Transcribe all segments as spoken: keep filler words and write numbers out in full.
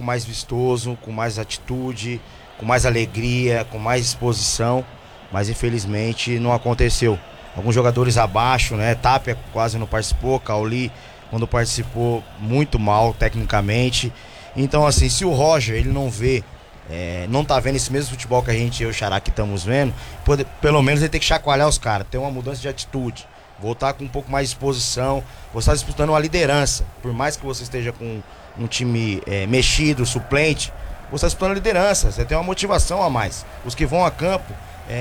pouco mais vistoso, com mais atitude, com mais alegria, com mais disposição, mas infelizmente não aconteceu. Alguns jogadores abaixo, né? Tapia quase não participou, Cauli, quando participou, muito mal tecnicamente. Então, assim, se o Roger, ele não vê, é, não tá vendo esse mesmo futebol que a gente, eu e o Xará, que estamos vendo, pode, pelo menos ele tem que chacoalhar os caras, ter uma mudança de atitude, voltar com um pouco mais de disposição, você está disputando uma liderança. Por mais que você esteja com um time é, mexido, suplente, você está disputando a liderança, você tem uma motivação a mais. Os que vão a campo,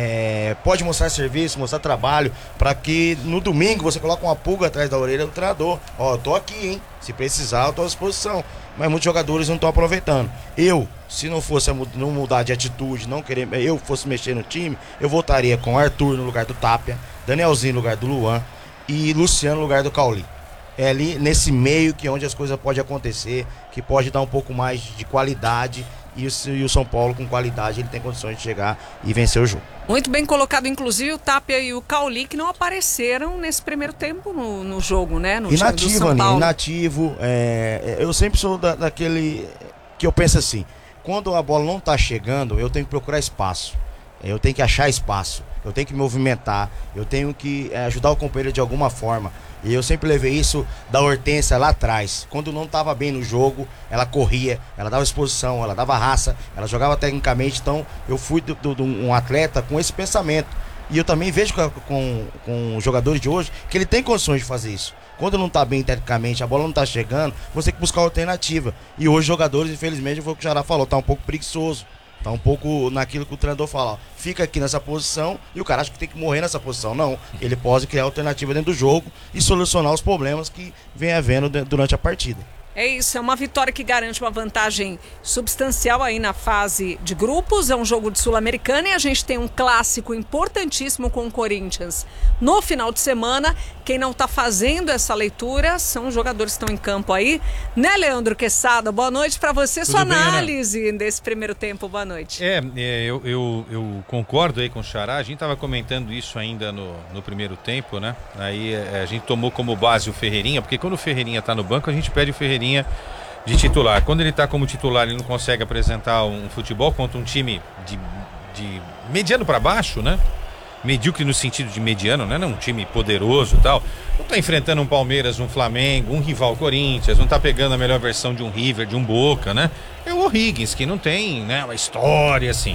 É, pode mostrar serviço, mostrar trabalho, para que no domingo você coloque uma pulga atrás da orelha do treinador. Ó, eu tô aqui, hein? Se precisar, eu tô à disposição. Mas muitos jogadores não estão aproveitando. Eu, se não fosse não mudar de atitude, não querer, eu fosse mexer no time, eu voltaria com Arthur no lugar do Tapia, Danielzinho no lugar do Luan e Luciano no lugar do Cauli. É ali nesse meio que é onde as coisas podem acontecer, que pode dar um pouco mais de qualidade. E o, e o São Paulo, com qualidade, ele tem condições de chegar e vencer o jogo. Muito bem colocado, inclusive o Tapia e o Cauli, que não apareceram nesse primeiro tempo no, no jogo, né? No inativo, Aninha, inativo. É, eu sempre sou da, daquele que eu penso assim, quando a bola não tá chegando, eu tenho que procurar espaço. Eu tenho que achar espaço, eu tenho que me movimentar, eu tenho que é, ajudar o companheiro de alguma forma. E eu sempre levei isso da Hortência lá atrás. Quando não estava bem no jogo, ela corria, ela dava exposição, ela dava raça, ela jogava tecnicamente. Então eu fui de um atleta com esse pensamento. E eu também vejo com, com, com os jogadores de hoje que ele tem condições de fazer isso. Quando não está bem tecnicamente, a bola não está chegando, você tem que buscar uma alternativa. E hoje os jogadores, infelizmente, foi o que o Xará falou, tá um pouco preguiçoso. Tá um pouco naquilo que o treinador fala, ó, fica aqui nessa posição e o cara acha que tem que morrer nessa posição. Não, ele pode criar alternativa dentro do jogo e solucionar os problemas que vem havendo durante a partida. É isso, é uma vitória que garante uma vantagem substancial aí na fase de grupos, é um jogo de Sul-Americana e a gente tem um clássico importantíssimo com o Corinthians no final de semana. Quem não está fazendo essa leitura são os jogadores que estão em campo aí, né, Leandro Quesada? Boa noite para você, Tudo sua bem, análise Ana? Desse primeiro tempo, boa noite. É, é eu, eu, eu concordo aí com o Xará, a gente estava comentando isso ainda no, no primeiro tempo, né? Aí a gente tomou como base o Ferreirinha, porque quando o Ferreirinha está no banco, a gente pede o Ferreirinha de titular. Quando ele está como titular, ele não consegue apresentar um futebol contra um time de, de mediano para baixo, né? Medíocre no sentido de mediano, né? Não um time poderoso e tal. Não está enfrentando um Palmeiras, um Flamengo, um rival Corinthians, não está pegando a melhor versão de um River, de um Boca, né? É o O'Higgins, que não tem, né, uma história assim.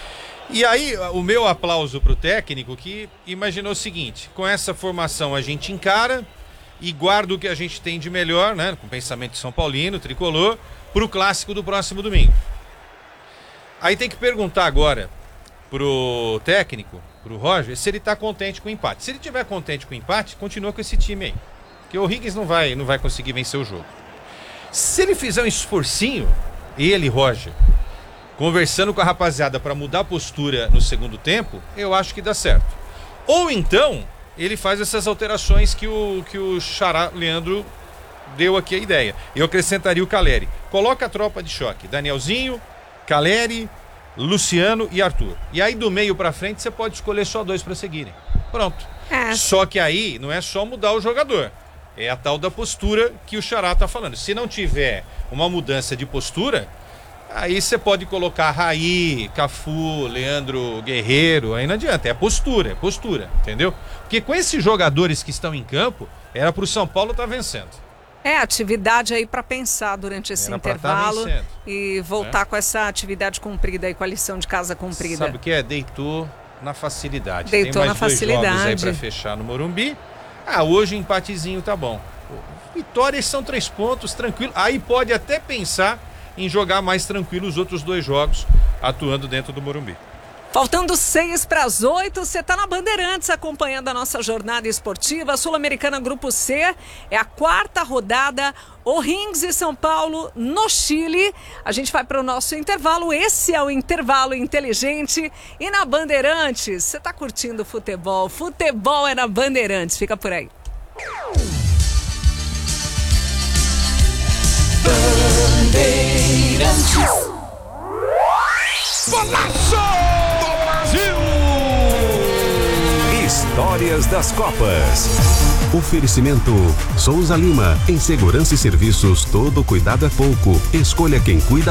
E aí, o meu aplauso pro técnico que imaginou o seguinte: com essa formação a gente encara e guarda o que a gente tem de melhor, né, com o pensamento de São Paulino, tricolor, pro clássico do próximo domingo. Aí tem que perguntar agora pro técnico, pro Roger, se ele tá contente com o empate. Se ele tiver contente com o empate, continua com esse time aí, porque o Higgins não vai, não vai conseguir vencer o jogo. Se ele fizer um esforcinho, ele, Roger, conversando com a rapaziada para mudar a postura no segundo tempo, eu acho que dá certo. Ou então ele faz essas alterações que o, que o Xará Leandro deu aqui a ideia. Eu acrescentaria o Caleri. Coloca a tropa de choque. Danielzinho, Caleri, Luciano e Arthur. E aí do meio pra frente você pode escolher só dois para seguirem. Pronto. É. Só que aí não é só mudar o jogador. É a tal da postura que o Xará tá falando. Se não tiver uma mudança de postura, aí você pode colocar Raí, Cafu, Leandro Guerreiro, aí não adianta, é postura, é postura, entendeu? Porque com esses jogadores que estão em campo, era pro São Paulo estar tá vencendo. É, atividade aí para pensar durante esse era intervalo tá e voltar é. com essa atividade cumprida aí, com a lição de casa cumprida. Sabe o que é? Deitou na facilidade. Deitou Tem mais na dois facilidade. jogos aí para fechar no Morumbi. Ah, hoje o empatezinho tá bom. Vitórias são três pontos, tranquilo. Aí pode até pensar em jogar mais tranquilo os outros dois jogos, atuando dentro do Morumbi. Faltando seis para as oito, você está na Bandeirantes acompanhando a nossa jornada esportiva. Sul-Americana Grupo C é a quarta rodada. O'Higgins e São Paulo no Chile. A gente vai para o nosso intervalo. Esse é o intervalo inteligente. E na Bandeirantes, você está curtindo futebol. Futebol é na Bandeirantes. Fica por aí. Bandeirantes. Golaço! Histórias das Copas. Oferecimento Souza Lima. Em segurança e serviços, todo cuidado é pouco. Escolha quem cuida